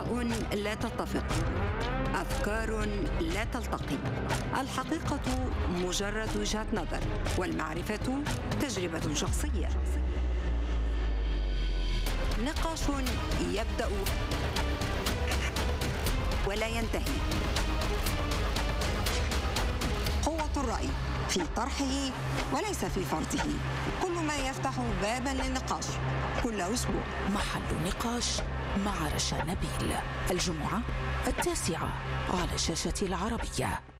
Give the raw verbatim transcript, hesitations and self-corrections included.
آراء لا تتفق، أفكار لا تلتقي. الحقيقة مجرد وجهة نظر، والمعرفة تجربة شخصية. نقاش يبدأ ولا ينتهي. قوة الرأي في طرحه وليس في فرضه. كل ما يفتح بابا للنقاش كل أسبوع. محل نقاش مع رشا نبيل، الجمعة التاسعة على شاشة العربية.